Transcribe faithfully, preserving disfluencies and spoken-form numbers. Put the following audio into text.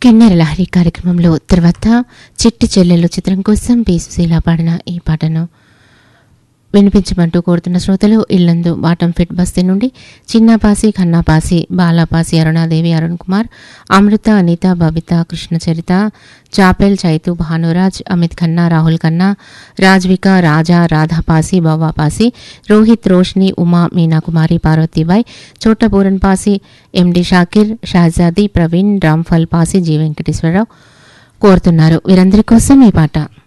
కిన్నెర లహరి కార్యక్రమంలో తర్వాత చిట్టి చెల్లెలు చిత్రం కోసం పి సుశీల పాడిన ఈ పాటను వినిపించమంటూ కోరుతున్న శ్రోతలు ఇల్లందు బాటం ఫిట్ బస్తీ నుండి చిన్నపాసి ఖన్నాపాసి బాలాపాసి అరుణాదేవి అరుణ్ కుమార్ అమృత అనిత బబిత కృష్ణచరిత చాపెల్ చైతు భానురాజ్ అమిత్ ఖన్నా రాహుల్ ఖన్నా రాజ్విక రాజా రాధాపాసి బవ్వాపాసి రోహిత్ రోష్ని ఉమా మీనాకుమారి పార్వతీబాయ్ చోటపూరన్ పాసి ఎండి షాకిర్ షహజాది ప్రవీణ్ రామ్ఫల్ పాసి జీ వెంకటేశ్వరరావు కోరుతున్నారు. వీరందరి కోసం ఈ పాట.